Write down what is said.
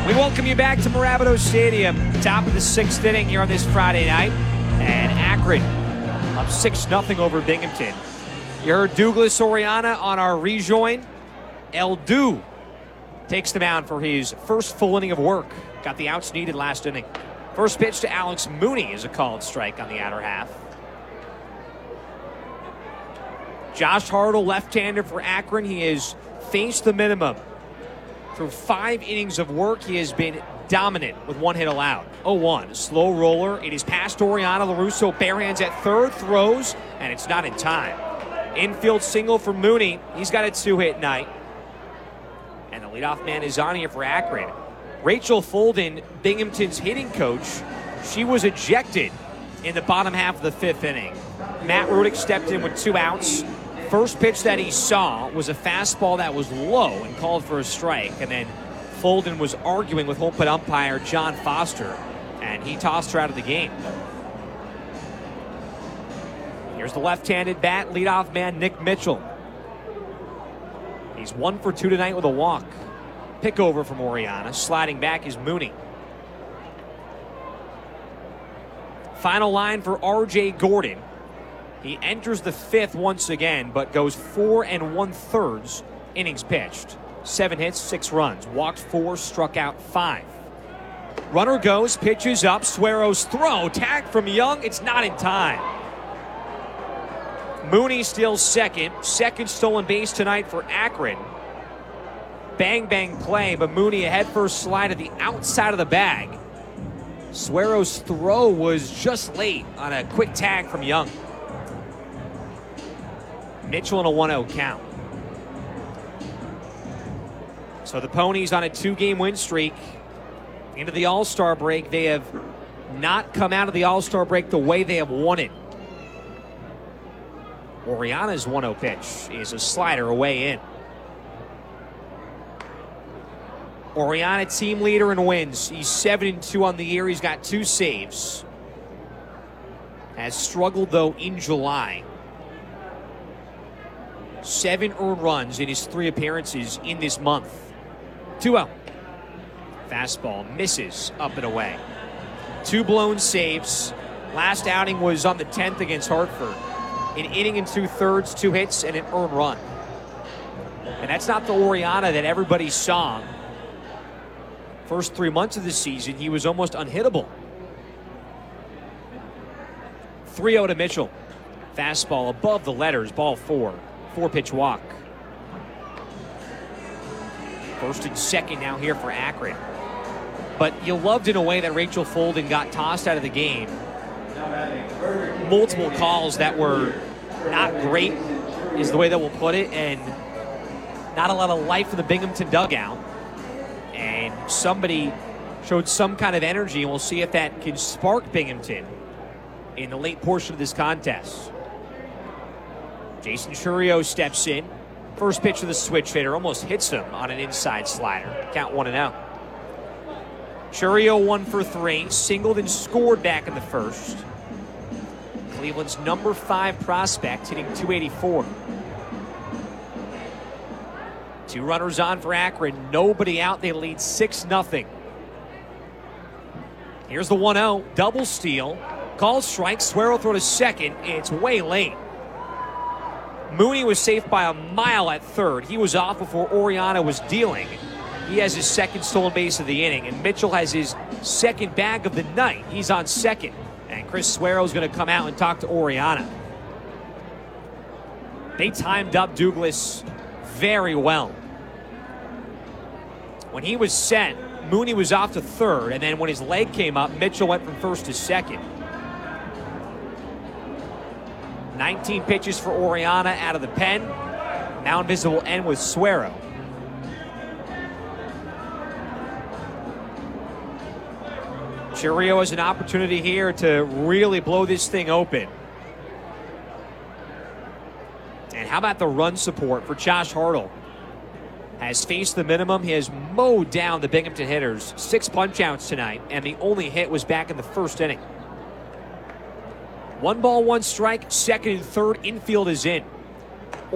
We welcome you back to Mirabito Stadium, top of the 6th inning here on this Friday night. And Akron up 6-0 over Binghamton. You heard Douglas Oriana on our rejoin. El Du takes the mound for his first full inning of work. Got the outs needed last inning. First pitch to Alex Mooney is a called strike on the outer half. Josh Hartle, left-hander for Akron. He has faced the minimum. Through 5 innings of work, he has been dominant with 1 hit allowed. 0-1, slow roller. It is past Oriana. LaRusso barehands at third, throws, and it's not in time. Infield single for Mooney. He's got a 2-hit night. And the leadoff man is on here for Akron. Rachel Folden, Binghamton's hitting coach, she was ejected in the bottom half of the 5th inning. Matt Rudick stepped in with 2 outs. First pitch that he saw was a fastball that was low and called for a strike. And then Folden was arguing with home plate umpire John Foster, and he tossed her out of the game. Here's the left-handed bat, leadoff man Nick Mitchell. He's 1 for 2 tonight with a walk. Pick over from Oriana. Sliding back is Mooney. Final line for R.J. Gordon. He enters the 5th once again, but goes 4 1/3 innings pitched. 7 hits, 6 runs. Walked 4, struck out 5. Runner goes, pitches up. Suero's throw. Tag from Young. It's not in time. Mooney steals second. Second stolen base tonight for Akron. Bang, bang play, but Mooney a head-first slide at the outside of the bag. Suero's throw was just late on a quick tag from Young. Mitchell in a 1-0 count. So the Ponies on a 2-game win streak. Into the All-Star break, they have not come out of the All-Star break the way they have wanted. Oriana's 1-0 pitch is a slider away in. Oriana, team leader in wins. He's 7-2 on the year. He's got 2 saves. Has struggled, though, in July. 7 earned runs in his 3 appearances in this month. 2-0. Fastball misses up and away. 2 blown saves. Last outing was on the 10th against Hartford. An inning and 2/3, 2 hits, and an earned run. And that's not the Oriana that everybody saw. First 3 months of the season, he was almost unhittable. 3-0 to Mitchell. Fastball above the letters, ball 4. 4-pitch walk. First and second now here for Akron. But you loved in a way that Rachel Folden got tossed out of the game. Multiple calls that were not great is the way that we'll put it, and not a lot of life in the Binghamton dugout. And somebody showed some kind of energy, and we'll see if that can spark Binghamton in the late portion of this contest. Jason Chourio steps in. First pitch of the switch hitter almost hits him on an inside slider. Count 1-0. Chourio 1 for 3. Singled and scored back in the first. Cleveland's number 5 prospect hitting .284. 2 runners on for Akron. Nobody out. They lead 6-0. Here's the 1-0. Double steal. Called strike. Suero throw to second. It's way late. Mooney was safe by a mile at third. He was off before Oriana was dealing. He has his 2nd stolen base of the inning, and Mitchell has his 2nd bag of the night. He's on second, and Chris Suero is going to come out and talk to Oriana. They timed up Douglas very well. When he was set, Mooney was off to third, and then when his leg came up, Mitchell went from first to second. 19 pitches for Oriana out of the pen. Mound visit will end with Suero. Chourio has an opportunity here to really blow this thing open. And how about the run support for Josh Hartle? Has faced the minimum. He has mowed down the Binghamton hitters. 6 punch-outs tonight, and the only hit was back in the first inning. 1 ball, 1 strike, second and third. Infield is in.